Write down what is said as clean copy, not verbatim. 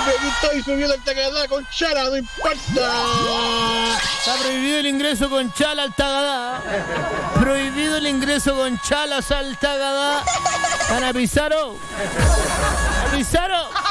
aquí estoy subiendo el Tagadá con chala, no importa. Está prohibido el ingreso con chala al Tagadá. Prohibido el ingreso con chalas al Tagadá. ¿Ana Pizarro? ¿Pizarro?